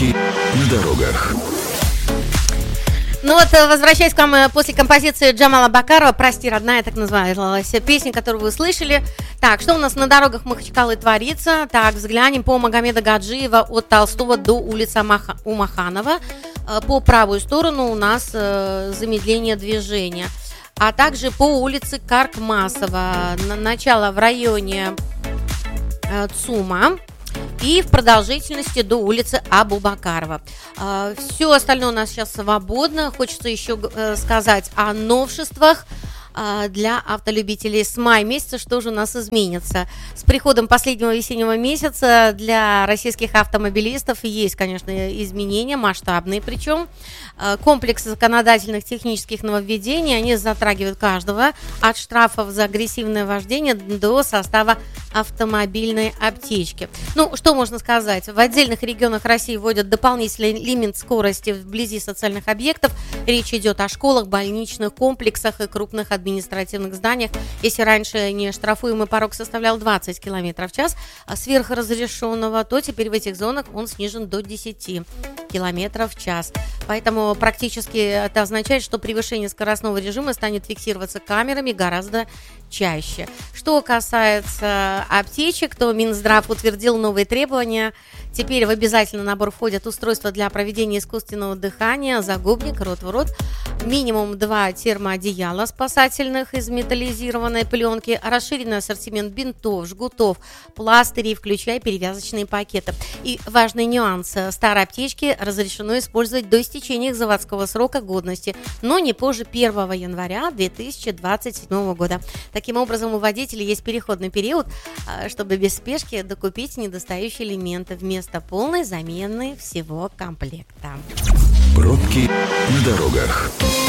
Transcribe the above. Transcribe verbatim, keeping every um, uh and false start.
Пробки на дорогах. Ну вот, возвращаясь к вам после композиции Джамала Бакарова «Прости, родная», так называлась песня, которую вы слышали. Так, что у нас на дорогах Махачкалы творится? Так, взглянем по Магомеда Гаджиева от Толстого до улицы Маха, Умаханова. По правую сторону у нас э, замедление движения. А также по улице Каркмасова. На, начало в районе э, ЦУМа. И в продолжительности до улицы Абу-Бакарова. Все остальное у нас сейчас свободно. Хочется еще сказать о новшествах для автолюбителей. С мая месяца что же у нас изменится? С приходом последнего весеннего месяца для российских автомобилистов есть, конечно, изменения, масштабные причем. Комплекс законодательных технических нововведений, они затрагивают каждого, от штрафов за агрессивное вождение до состава автомобильной аптечки. Ну, что можно сказать? В отдельных регионах России вводят дополнительный лимит скорости вблизи социальных объектов. Речь идет о школах, больничных комплексах и крупных административных зданиях. Если раньше нештрафуемый порог составлял двадцать километров в час сверхразрешенного, то теперь в этих зонах он снижен до десять километров в час. Поэтому практически это означает, что превышение скоростного режима станет фиксироваться камерами гораздо чаще. Что касается аптечек, то Минздрав утвердил новые требования. Теперь в обязательный набор входят устройства для проведения искусственного дыхания, загубник, рот в рот, минимум два термоодеяла спасательных из металлизированной пленки, расширенный ассортимент бинтов, жгутов, пластырей, включая перевязочные пакеты. И важный нюанс. Старые аптечки разрешено использовать до истечения их заводского срока годности, но не позже первого января две тысячи двадцать седьмого года. Таким образом, у водителей есть переходный период, чтобы без спешки докупить недостающие элементы вместо полной замены всего комплекта. Пробки на дорогах.